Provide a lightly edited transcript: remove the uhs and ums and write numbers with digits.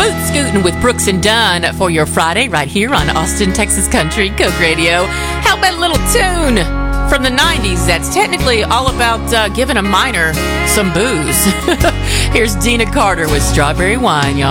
Boot Scootin' with Brooks and Dunn for your Friday right here on Austin, Texas Country Coke Radio. How about a little tune from the 90s that's technically all about giving a minor some booze? Here's Dina Carter with Strawberry Wine, y'all.